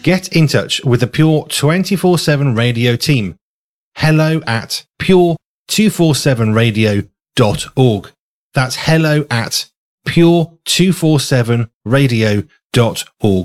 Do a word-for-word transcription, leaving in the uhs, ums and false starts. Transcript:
get in touch with the Pure twenty-four seven Radio team. Hello at pure two forty-seven radio dot org. That's hello at pure two forty-seven radio dot org.